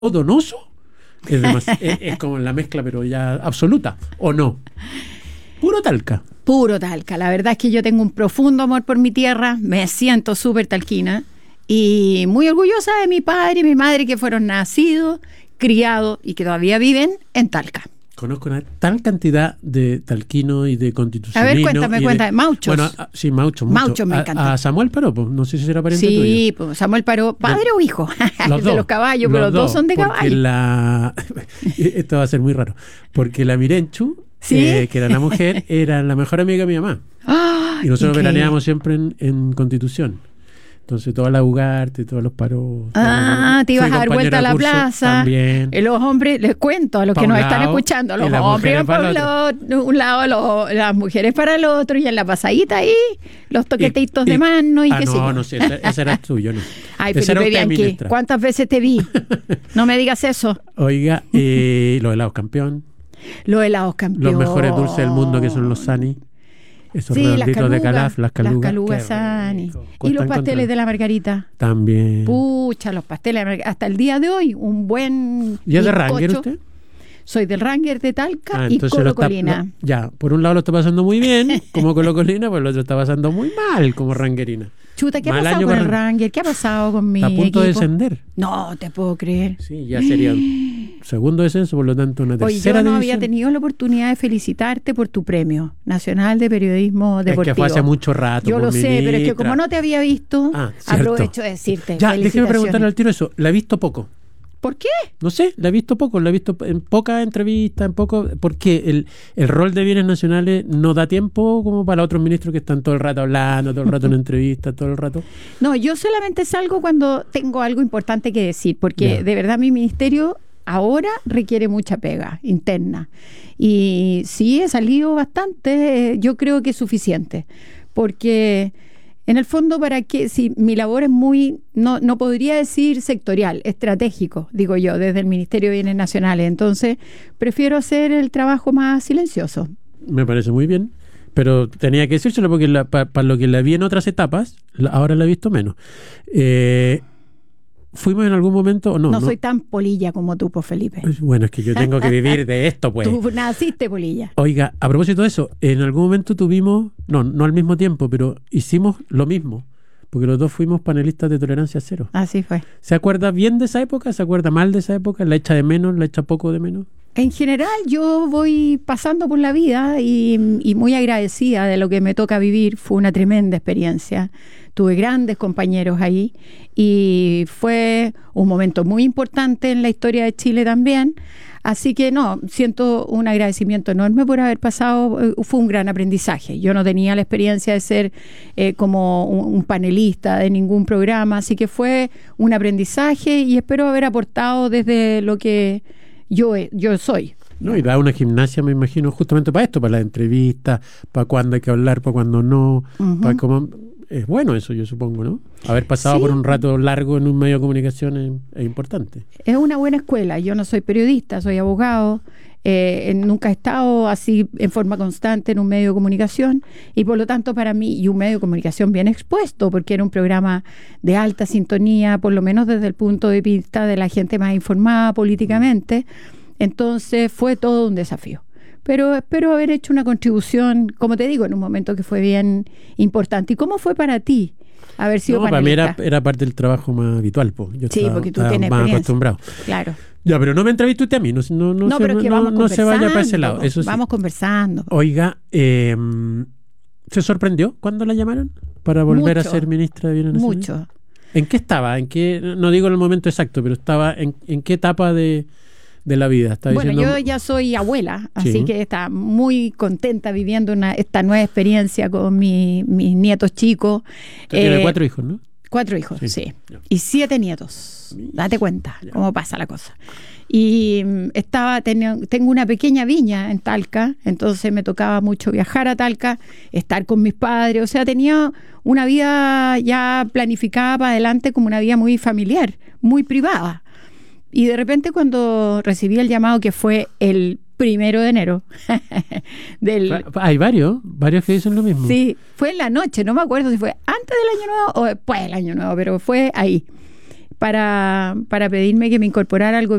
Donoso es como la mezcla, pero ya absoluta, ¿o no? Puro Talca. Puro Talca. La verdad es que yo tengo un profundo amor por mi tierra, me siento súper talquina y muy orgullosa de mi padre y mi madre que fueron nacidos, criados y que todavía viven en Talca. Conozco una tal cantidad de talquinos y de constitucionalinos. A ver, cuéntame, Mauchos. Bueno, sí, Mauchos. Mauchos me encanta. A Samuel Paró, pues, no sé si será pariente tuyo. Sí, pues Samuel Paró, ¿padre o hijo? Los de los caballos, pero los dos son de caballo. Esto va a ser muy raro, porque la Mirenchu, ¿sí? Que era la mujer, era la mejor amiga de mi mamá. ¡Ah! Y nosotros veraneábamos siempre en Constitución. Entonces, todas las Ugarte, todos los Paros. Te ibas a dar vuelta a la plaza. También. Los hombres, les cuento a los que nos están escuchando, los hombres iban por un lado, las mujeres para el otro, y en la pasadita ahí, los toquetitos de mano y qué sé yo. No sé, ese era tuyo, ¿no? Ay, Felipe Bianchi, ¿cuántas veces te vi? No me digas eso. Oiga, los helados campeón. Los helados campeón. Los mejores dulces del mundo, que son los Sani. Esos redonditos de Calaf, las calugas Sani. Y los pasteles de la Margarita. También. Pucha, los pasteles de la Margarita. Hasta el día de hoy, un buen... ¿Y es de Ranger usted? Soy del Ranger de Talca y Colocolina. Ya, por un lado lo está pasando muy bien, como Colocolina, por el otro está pasando muy mal, como Rangerina. Chuta, ¿qué ha pasado con el Ranger? ¿Qué ha pasado con mi Está a punto equipo? De descender. No, te puedo creer. Sí, ya sería un segundo descenso, por lo tanto una tercera división. Yo no había tenido la oportunidad de felicitarte por tu premio nacional de periodismo deportivo. Es que fue hace mucho rato. Yo lo sé, pero es que como no te había visto, aprovecho de decirte. Ya, déjeme preguntarle al tiro eso. La he visto poco. ¿Por qué? No sé, la he visto poco, la he visto en pocas entrevistas, porque el rol de bienes nacionales no da tiempo como para otros ministros que están todo el rato hablando, todo el rato en entrevistas, todo el rato. No, yo solamente salgo cuando tengo algo importante que decir, porque de verdad mi ministerio ahora requiere mucha pega interna. Y sí, he salido bastante, yo creo que es suficiente, porque... En el fondo, para que si mi labor es muy, no podría decir sectorial, estratégico, digo yo, desde el Ministerio de Bienes Nacionales. Entonces, prefiero hacer el trabajo más silencioso. Me parece muy bien, pero tenía que decírselo porque para lo que la vi en otras etapas, ahora la he visto menos. ¿Fuimos en algún momento o no? No soy tan polilla como tú, pues, Felipe. Bueno, es que yo tengo que vivir de esto, pues. Tú naciste polilla. Oiga, a propósito de eso, en algún momento tuvimos, no al mismo tiempo, pero hicimos lo mismo, porque los dos fuimos panelistas de Tolerancia Cero. Así fue. ¿Se acuerda bien de esa época? ¿Se acuerda mal de esa época? ¿La echa de menos? ¿La echa poco de menos? En general, yo voy pasando por la vida y muy agradecida de lo que me toca vivir. Fue una tremenda experiencia. Tuve grandes compañeros ahí y fue un momento muy importante en la historia de Chile también. Así que siento un agradecimiento enorme por haber pasado. Fue un gran aprendizaje. Yo no tenía la experiencia de ser como un panelista de ningún programa, así que fue un aprendizaje y espero haber aportado desde lo que yo soy. No, y da una gimnasia, me imagino, justamente para esto, para las entrevistas, para cuándo hay que hablar, para cuándo no, para cómo... Es bueno eso, yo supongo, ¿no? Haber pasado por un rato largo en un medio de comunicación es importante. Es una buena escuela. Yo no soy periodista, soy abogado. Nunca he estado así en forma constante en un medio de comunicación y por lo tanto para mí, y un medio de comunicación bien expuesto, porque era un programa de alta sintonía, por lo menos desde el punto de vista de la gente más informada políticamente. Entonces fue todo un desafío. Pero espero haber hecho una contribución, como te digo, en un momento que fue bien importante. ¿Y cómo fue para ti haber sido panelista? Para mí era parte del trabajo más habitual. Sí, porque tú tienes más acostumbrado. Claro. Ya, pero no me entreviste usted a mí. No se vaya para ese lado. Eso sí. Vamos conversando. Oiga, ¿se sorprendió cuando la llamaron para volver a ser ministra de Bienes Nacionales? Mucho. ¿En qué estaba? No digo en el momento exacto, pero estaba en qué etapa de la vida? Bueno, yo ya soy abuela, así que está muy contenta viviendo esta nueva experiencia con mis nietos chicos. Tiene 4 hijos, ¿no? 4 hijos, sí. Y 7 nietos. Date cuenta cómo pasa la cosa. Y tengo una pequeña viña en Talca, entonces me tocaba mucho viajar a Talca, estar con mis padres, o sea, tenía una vida ya planificada para adelante como una vida muy familiar, muy privada. Y de repente cuando recibí el llamado, que fue el 1 de enero hay varios que dicen lo mismo. Sí, fue en la noche, no me acuerdo si fue antes del Año Nuevo o después del Año Nuevo, pero fue ahí. para pedirme que me incorporara al gobierno